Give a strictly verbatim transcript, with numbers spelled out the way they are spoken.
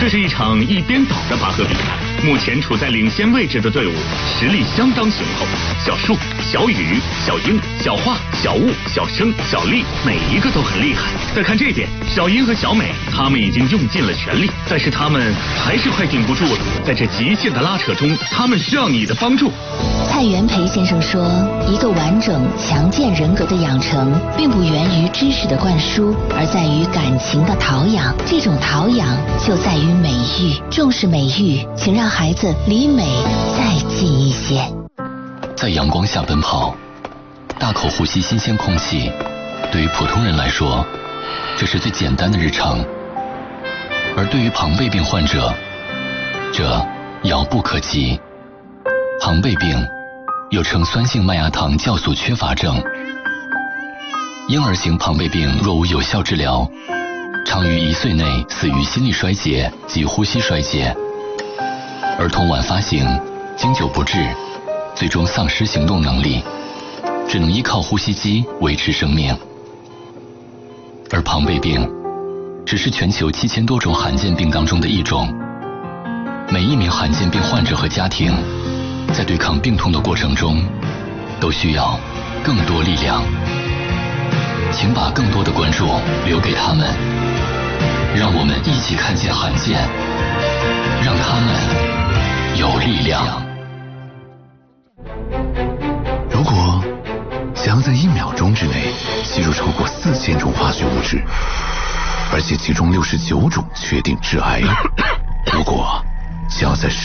这是一场一边倒的拔河比赛，目前处在领先位置的队伍实力相当雄厚。小树、小雨、小英、小画、小雾、小生、小丽，每一个都很厉害。再看这边，小英和小美，他们已经用尽了全力，但是他们还是快顶不住了。在这极限的拉扯中，他们需要你的帮助。 蔡元培先生说，一个完整强健人格的养成，并不源于知识的灌输，而在于感情的陶养。这种陶养就在于美育，重视美育，请让孩子离美再近一些。 在阳光下奔跑，大口呼吸新鲜空气，对于普通人来说，这是最简单的日常。而对于庞贝病患者，这遥不可及。庞贝病又称酸性麦芽糖酵素缺乏症。婴儿型庞贝病若无有效治疗，常于一岁内死于心力衰竭及呼吸衰竭。儿童晚发型，经久不治，最终丧失行动能力，只能依靠呼吸机维持生命。而庞贝病只是全球七千多种罕见病当中的一种。每一名罕见病患者和家庭在对抗病痛的过程中，都需要更多力量。请把更多的关注留给他们，让我们一起看见罕见，让他们有力量。 如果想要在一秒钟之内吸入超过四千种化学物质，而且其中六十九种确定致癌，如果想要在